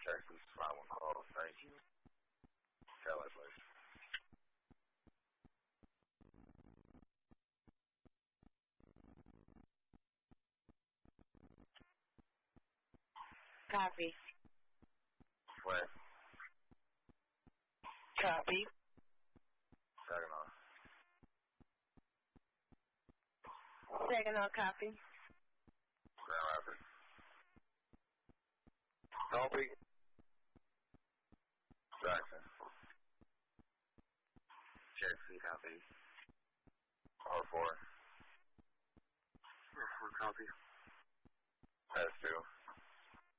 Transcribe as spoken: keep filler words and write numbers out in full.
Texas, five one call. Thank you. L A, please. Copy. Wait. Copy. Second on. Second on copy. Grand Rapids. Copy. Jackson. J C, copy. R four. R four, copy.